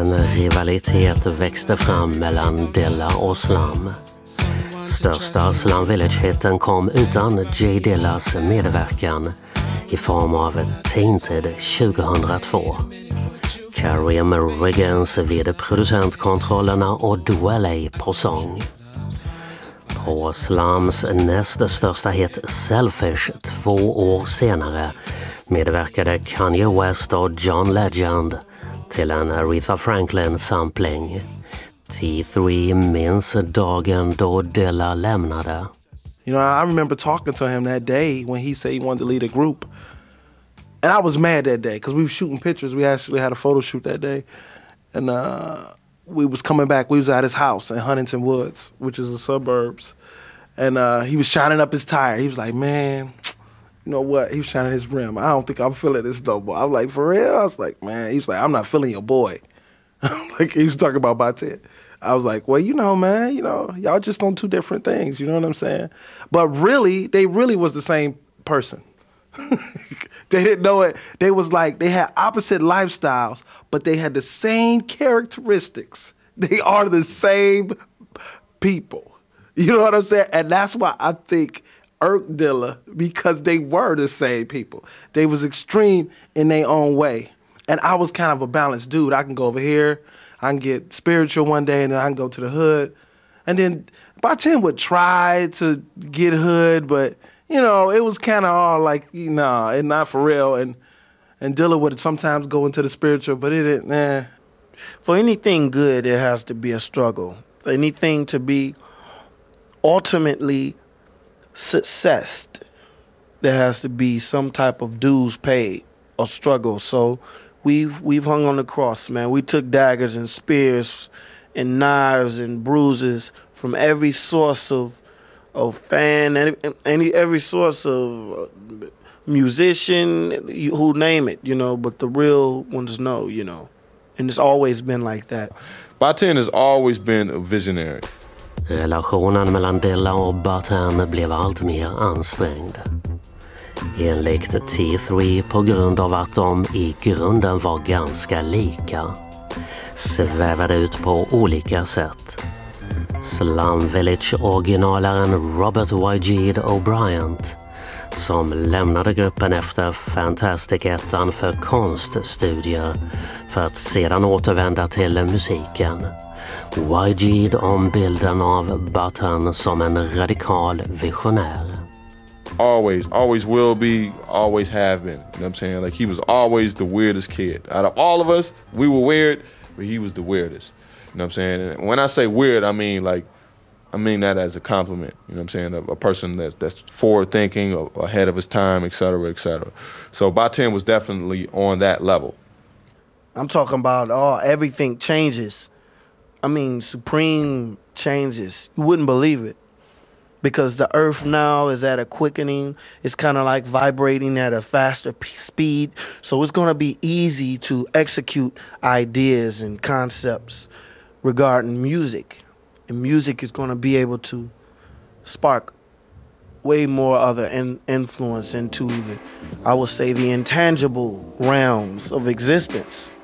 En rivalitet växte fram mellan Dilla och Slam. Största Slum Village-hitten kom utan J Dillas medverkan i form av Tainted 2002. Carrie Riggins vid producentkontrollerna och Dwelley på sång. På Slums näst största hit Selfish 2 år senare medverkade Kanye West och John Legend till en Aretha Franklin-sampling. T3 minns dagen då Dilla lämnade. You know, I remember talking to him that day when he said he wanted to lead a group. And I was mad that day because we were shooting pictures. We actually had a photo shoot that day. And we was coming back. We was at his house in Huntington Woods, which is the suburbs. And he was shining up his tire. He was like, man, you know what? He was shining his rim. I don't think I'm feeling this no more. I was like, for real? I was like, man. He was like, I'm not feeling your boy. Like he was talking about my 10. I was like, well, you know, man, you know, y'all just on 2 different things. You know what I'm saying? But really, they really was the same person. They didn't know it. They was like, they had opposite lifestyles, but they had the same characteristics. They are the same people. You know what I'm saying? And that's why I think irked Dilla, because they were the same people. They was extreme in their own way. And I was kind of a balanced dude. I can go over here, I can get spiritual one day, and then I can go to the hood. And then Baten would try to get hood, but, you know, it was kind of all like, nah, it's not for real. And Dilla would sometimes go into the spiritual, but it didn't, For anything good, there has to be a struggle. For anything to be ultimately success, there has to be some type of dues paid or struggle. So we've hung on the cross, man. We took daggers and spears and knives and bruises from every source of fan, every source of musician, who name it, you know, but the real ones know, you know. And it's always been like that. Baten has always been a visionary. Relationen mellan Dilla och Baten blev allt mer ansträngd. Enligt T3 på grund av att de i grunden var ganska lika, svävade ut på olika sätt. Slum Village-originalaren Robert Y.G. O'Brien, som lämnade gruppen efter Fantastic-ettan för konststudier för att sedan återvända till musiken. YG om bilden av Baten som en radikal visionär. Always will be, always have been. You know what I'm saying? Like he was always the weirdest kid. Out of all of us, we were weird, but he was the weirdest. You know what I'm saying? And when I say weird, I mean that as a compliment. You know what I'm saying? A person that's forward thinking, ahead of his time, et cetera, et cetera. So Baten was definitely on that level. I'm talking about everything changes. I mean, supreme changes. You wouldn't believe it. Because the earth now is at a quickening. It's kind of like vibrating at a faster speed. So it's going to be easy to execute ideas and concepts regarding music. And music is going to be able to spark way more other influence into I would say, the intangible realms of existence.